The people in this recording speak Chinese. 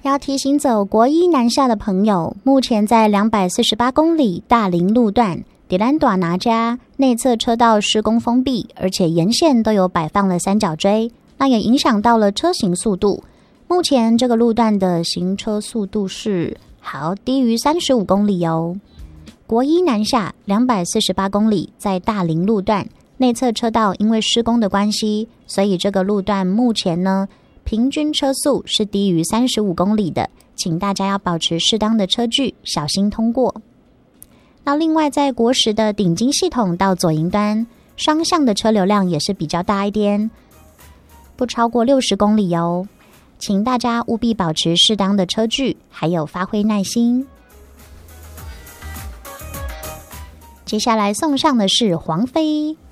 要提醒走国一南下的朋友，目前在248公里大林路段迪兰朵拿加内侧车道施工封闭，而且沿线都有摆放了三角锥，那也影响到了车行速度。目前这个路段的行车速度是低于35公里哦。国一南下248公里在大林路段内侧车道因为施工的关系，所以这个路段目前呢平均车速是低于35公里的，请大家要保持适当的车距，小心通过。那另外在国十的顶金系统到左营端，双向的车流量也是比较大一点，不超过60公里哦，请大家务必保持适当的车距，还有发挥耐心。接下来送上的是黄飞。